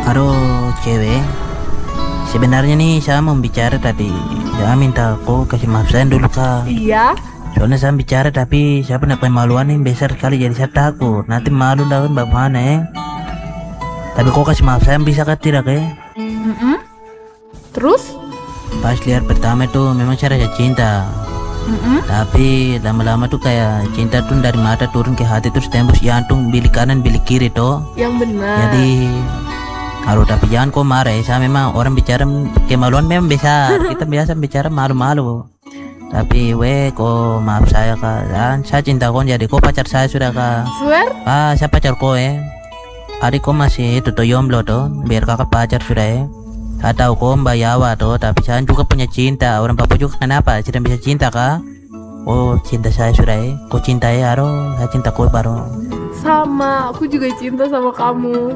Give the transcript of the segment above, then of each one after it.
Halo cewek, sebenarnya nih saya mau bicara tapi saya minta kau kasih maaf saya dulu kak. Iya, Soalnya saya bicara tapi saya punya kemaluan nih besar sekali jadi saya takut nanti malu daun bagaimana ya. Tapi kau kasih maaf saya bisa kah tidak ya? mm-mm. Terus? Pas lihat pertama tuh memang saya rasa cinta, Mm-mm. tapi lama-lama tuh kayak cinta tuh dari mata turun ke hati terus tembus jantung bilik kanan bilik kiri tuh. Yang benar. Jadi halo tapi jangan kau marah ya. Saya memang orang bicara kemaluan memang besar. Kita biasa bicara malu-malu. Tapi kau maaf saya kak. Dan saya cinta kau jadi kau pacar saya sudah kak. Swear? Saya pacar kau ya. Adik kau masih itu tuh jomblo tuh. Biar kakak pacar sudah ya. Saya tahu kau Mbak Yawa tuh. Tapi saya juga punya cinta. Orang Papua juga kenapa? Tidak bisa cinta kak. Oh cinta saya sudah ya. Kau cinta ya Aro. Saya cinta kau baru. Sama, aku juga cinta sama kamu.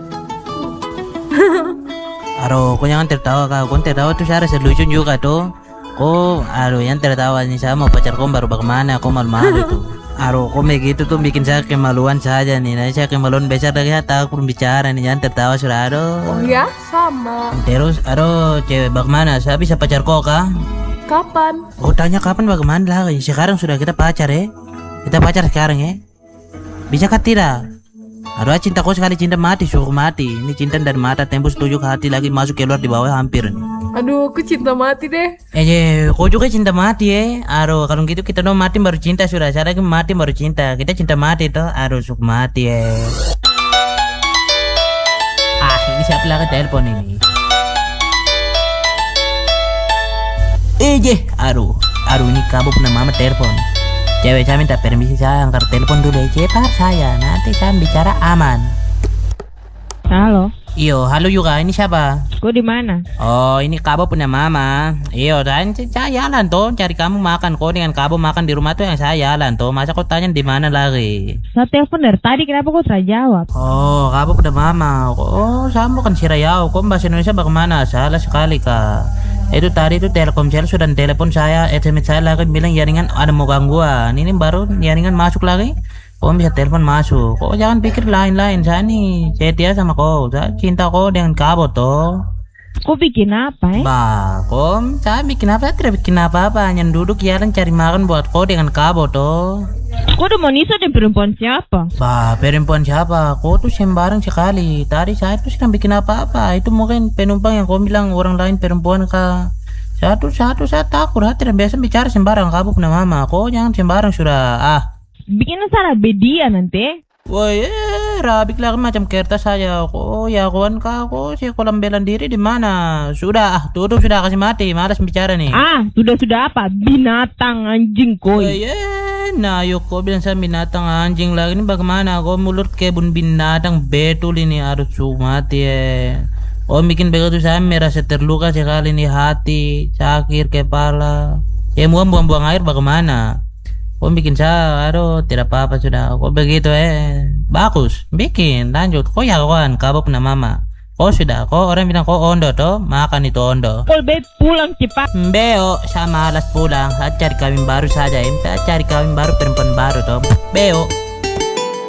Aro, kau jangan tertawa kak. Kau tertawa tuh saya rasa lucu juga tuh. Kau, yang tertawa nih saya mau pacar kau baru bagaimana? Kau malu-malu tuh. Aro, kau begitu tuh bikin saya kemaluan saja nih. Nanti saya kemaluan besar lagi saya takut bicara nih. Jangan tertawa sudah Aro. Oh ya, sama. Terus Aro, cewek bagaimana? Saya bisa pacar kau kak? Kapan? Oh tanya kapan bagaimana lagi? Sekarang sudah kita pacar ya. Kita pacar sekarang ya. Bisa kah tidak? Aduh cinta kau sekali cinta mati suruh mati. Ini cinta dari mata tembus tujuh ke hati lagi masuk keluar di bawah hampir nih. Aduh, aku cinta mati deh. Kau juga cinta mati ya. Aduh kalau gitu kita mau mati baru cinta sudah. Saya lagi mati baru cinta. Kita cinta mati toh. Aduh suka mati ya. Ini siapa lagi telepon ini? Aduh ini kabur punya mama telepon. Cewek saya minta permisi saya angkat telepon dulu ya cepat saya nanti saya bicara aman. Halo, Iyo halo juga ini siapa? kau di mana? Oh ini Kabo punya mama. Iyo dan saya jalan tuh cari kamu makan kau dengan Kabo makan di rumah tuh yang saya jalan tuh masa kau tanya di mana lagi? Saya telepon dari tadi, kenapa kau tidak jawab? Oh Kabo punya mama. Oh saya bukan Sirayau. Kau bahasa Indonesia bagaimana? Salah sekali kak. Itu tadi itu Telkomsel sudah telepon saya, SMS saya lagi bilang jaringan ada mau gangguan. Ini baru jaringan masuk lagi. Kau bisa telepon masuk. Kau jangan pikir lain-lain. Saya nih setia sama kau. Saya cinta kau dengan Kabo toh. Kau bikin apa Bah, kom, saya bikin apa? Saya tidak bikin apa-apa. Hanya duduk jalan cari makan buat kau dengan Kabo toh. Kau udah mau niso dengan perempuan siapa? Bah, perempuan siapa? Kau tuh sembarang sekali. Tadi saya tuh sedang bikin apa-apa. Itu mungkin penumpang yang kau bilang orang lain perempuan kah? Satu saya takut. Saya tidak biasa bicara sembarang. Kamu punya mama. Kau jangan sembarang sudah. Bikin salah bedia nanti. Woi, rabik lagi macam kertas saja. Kau ya kawan kau si kolam bela diri di mana? Sudah, tutup sudah kasih mati. Malas bicara nih. Sudah apa? Binatang anjing koi. Nah yuk kau bilang saya binatang anjing lagi ini bagaimana? Kau mulut kebun binatang betul ini harus mati ya. Kau bikin begitu saya merasa terluka sekali nih hati, sakit kepala. Ya mau buang-buang air bagaimana? Kau bikin saya, aduh tidak apa-apa sudah. Kau begitu bagus, bikin lanjut. Kau ya kawan, kau punya mama. Kau sudah, kau orang bilang kau ondo toh, makan itu ondo. Kau pulang cepat. Beo, saya malas pulang. Saya cari kawin baru saja. Saya cari kawin baru perempuan baru toh. Beo.